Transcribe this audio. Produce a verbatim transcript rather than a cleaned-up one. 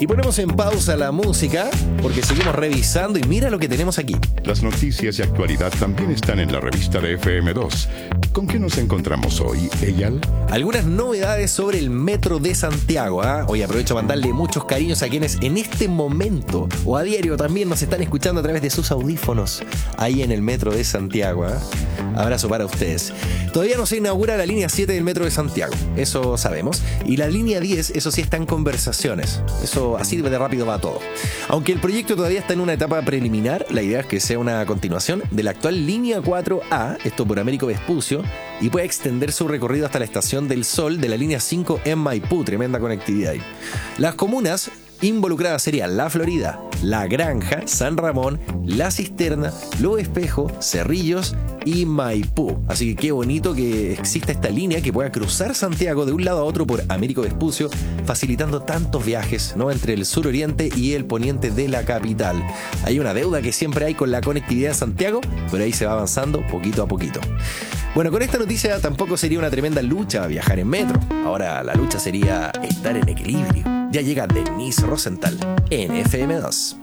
Y ponemos en pausa la música porque seguimos revisando y mira lo que tenemos aquí. Las noticias y actualidad también están en la revista de F M dos. ¿Con qué nos encontramos hoy, Eyal? Algunas novedades sobre el Metro de Santiago. ¿eh? Hoy aprovecho para mandarle muchos cariños a quienes en este momento o a diario también nos están escuchando a través de sus audífonos ahí en el Metro de Santiago. ¿eh? Abrazo para ustedes. Todavía no se inaugura la línea siete del Metro de Santiago, eso sabemos. Y la línea diez, eso sí está en conversaciones. Eso así de rápido va todo. Aunque el proyecto todavía está en una etapa preliminar, la idea es que sea una continuación de la actual línea cuatro A, esto por Américo Vespucio, y puede extender su recorrido hasta la Estación del Sol de la línea cinco en Maipú. Tremenda conectividad ahí. Las comunas involucradas serían La Florida, La Granja, San Ramón, La Cisterna, Lo Espejo, Cerrillos y Maipú. Así que qué bonito que exista esta línea que pueda cruzar Santiago de un lado a otro por Américo Vespucio, facilitando tantos viajes, ¿no?, entre el suroriente y el poniente de la capital. Hay una deuda que siempre hay con la conectividad en Santiago, pero ahí se va avanzando poquito a poquito. Bueno, con esta noticia tampoco sería una tremenda lucha viajar en metro. Ahora la lucha sería estar en equilibrio. Ya llega Denise Rosenthal en F M dos.